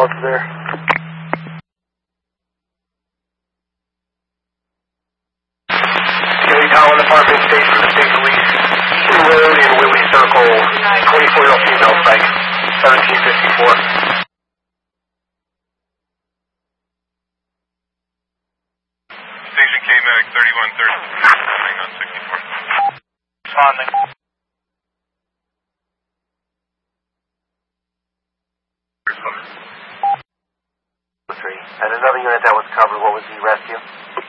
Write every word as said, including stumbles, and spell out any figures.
What's there? Gary Collin, Department of State for the State Police. Eaton Road in Willie Circle, twenty-four-year-old female psych, seventeen fifty-four. Station K-Medic thirty-one thirty, running on sixty-four. Responding. And another unit that was covered, what was the rescue?